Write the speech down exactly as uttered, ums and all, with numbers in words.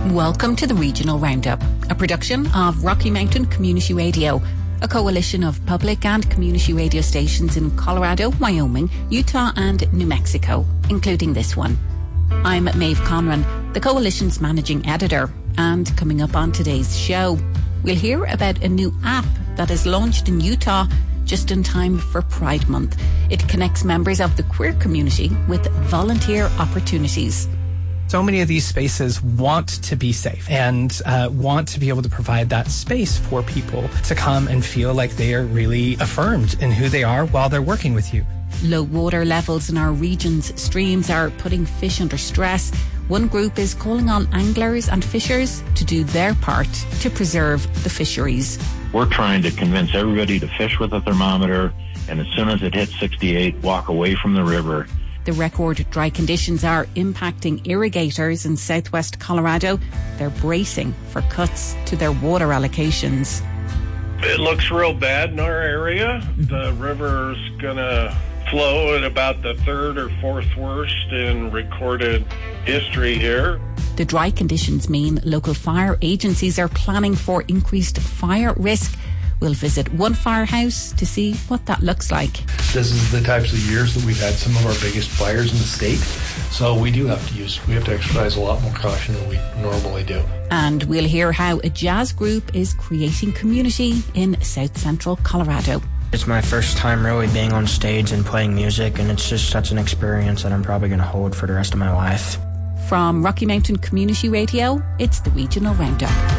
Welcome to the Regional Roundup, a production of Rocky Mountain Community Radio, a coalition of public and community radio stations in Colorado, Wyoming, Utah and New Mexico, including this one. I'm Maeve Conran, the coalition's managing editor, and coming up on today's show, we'll hear about a new app that is launched in Utah just in time for Pride Month. It connects members of the queer community with volunteer opportunities. So many of these spaces want to be safe and uh, want to be able to provide that space for people to come and feel like they are really affirmed in who they are while they're working with you. Low water levels in our region's streams are putting fish under stress. One group is calling on anglers and fishers to do their part to preserve the fisheries. We're trying to convince everybody to fish with a thermometer, and as soon as it hits sixty-eight, walk away from the river. The record dry conditions are impacting irrigators in southwest Colorado. They're bracing for cuts to their water allocations. It looks real bad in our area. The river's going to flow at about the third or fourth worst in recorded history here. The dry conditions mean local fire agencies are planning for increased fire risk. We'll visit one firehouse to see what that looks like. This is the types of years that we've had some of our biggest fires in the state. So we do have to use, we have to exercise a lot more caution than we normally do. And we'll hear how a jazz group is creating community in South Central Colorado. It's my first time really being on stage and playing music, and it's just such an experience that I'm probably going to hold for the rest of my life. From Rocky Mountain Community Radio, it's the Regional Roundup.